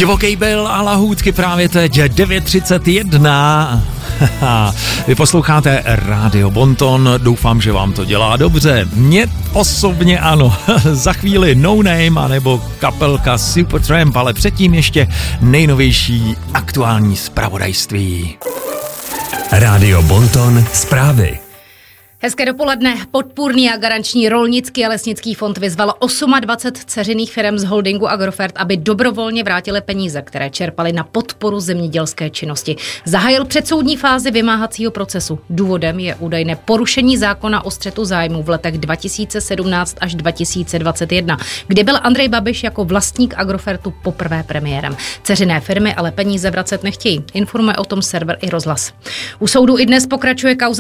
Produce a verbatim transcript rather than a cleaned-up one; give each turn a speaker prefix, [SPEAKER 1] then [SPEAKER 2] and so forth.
[SPEAKER 1] Divoký byl a lahůdky právě teď devět třicet jedna. Vy posloucháte Rádio Bonton, doufám, že vám to dělá dobře. Mně osobně ano. Za chvíli No Name anebo kapelka Supertramp, ale předtím ještě nejnovější aktuální zpravodajství.
[SPEAKER 2] Rádio Bonton zprávy.
[SPEAKER 3] Hezké dopoledne. Podpůrný a garanční rolnický a lesnický fond vyzval dvacet osm dceřiných firem z holdingu Agrofert, aby dobrovolně vrátili peníze, které čerpali na podporu zemědělské činnosti. Zahájil předsoudní fázi vymáhacího procesu. Důvodem je údajné porušení zákona o střetu zájmů v letech dva tisíce sedmnáct až dva tisíce dvacet jedna, kdy byl Andrej Babiš jako vlastník Agrofertu poprvé premiérem. Dceřiné firmy ale peníze vracet nechtějí. Informuje o tom server i rozhlas. U soudu i dnes pokračuje kauza